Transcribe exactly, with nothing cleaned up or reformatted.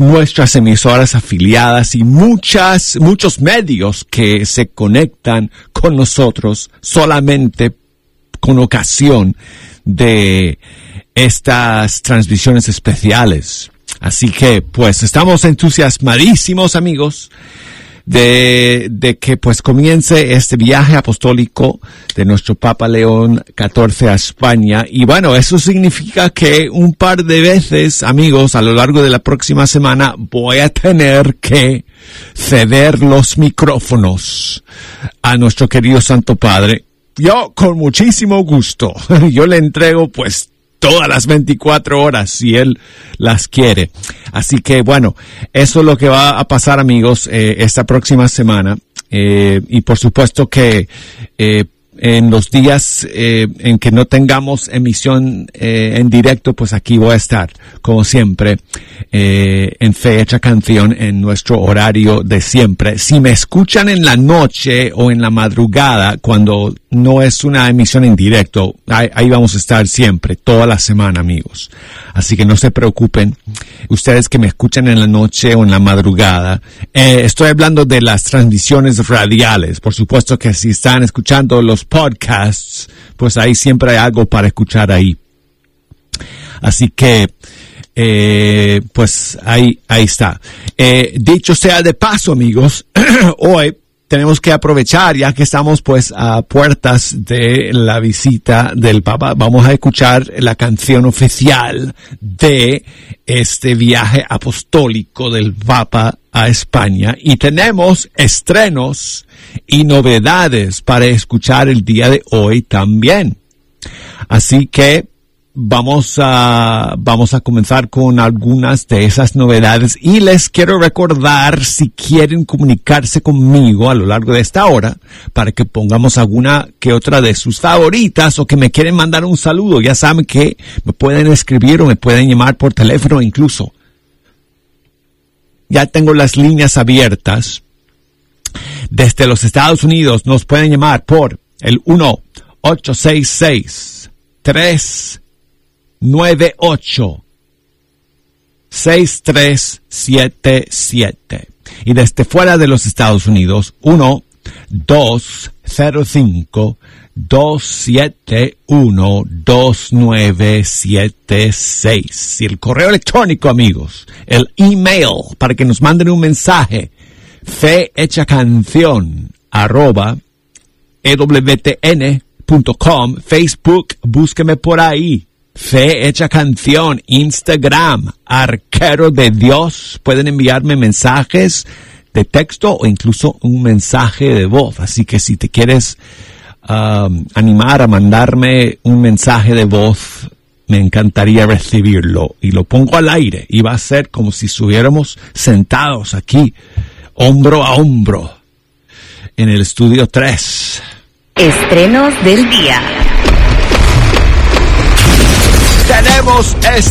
nuestras emisoras afiliadas y muchas, muchos medios que se conectan con nosotros solamente con ocasión de estas transmisiones especiales. Así que, pues, estamos entusiasmadísimos, amigos, de, de que, pues, comience este viaje apostólico de nuestro Papa León catorce a España. Y bueno, eso significa que un par de veces, amigos, a lo largo de la próxima semana voy a tener que ceder los micrófonos a nuestro querido Santo Padre. Yo, con muchísimo gusto, yo le entrego, pues, todas las veinticuatro horas, si él las quiere. Así que, bueno, eso es lo que va a pasar, amigos, eh, esta próxima semana. Eh, y por supuesto que eh, en los días eh, en que no tengamos emisión eh, en directo, pues aquí voy a estar, como siempre, eh, en Fe Hecha Canción, en nuestro horario de siempre. Si me escuchan en la noche o en la madrugada, cuando no es una emisión en directo, ahí, ahí vamos a estar siempre, toda la semana, amigos. Así que no se preocupen, ustedes que me escuchan en la noche o en la madrugada. Eh, estoy hablando de las transmisiones radiales. Por supuesto que si están escuchando los podcasts, pues ahí siempre hay algo para escuchar ahí. Así que, eh, pues ahí, ahí está. Eh, dicho sea de paso, amigos, hoy tenemos que aprovechar, ya que estamos pues a puertas de la visita del Papa. Vamos a escuchar la canción oficial de este viaje apostólico del Papa a España. Y tenemos estrenos y novedades para escuchar el día de hoy también. Así que Vamos a, vamos a comenzar con algunas de esas novedades y les quiero recordar, si quieren comunicarse conmigo a lo largo de esta hora, para que pongamos alguna que otra de sus favoritas o que me quieren mandar un saludo, ya saben que me pueden escribir o me pueden llamar por teléfono incluso. Ya tengo las líneas abiertas. Desde los Estados Unidos nos pueden llamar por el uno ocho seis seis tres nueve ocho seis tres siete siete. Y desde fuera de los Estados Unidos, uno dos cero cinco dos siete uno dos nueve siete seis. Y el correo electrónico, amigos, el email para que nos manden un mensaje, fehechacanción arroba ewtn punto com. Facebook, búsqueme por ahí. Fe Hecha Canción, Instagram, Arquero de Dios. Pueden enviarme mensajes de texto o incluso un mensaje de voz. Así que si te quieres um, animar a mandarme un mensaje de voz, me encantaría recibirlo. Y lo pongo al aire y va a ser como si estuviéramos sentados aquí, hombro a hombro, en el estudio tres. Estrenos del día. Tenemos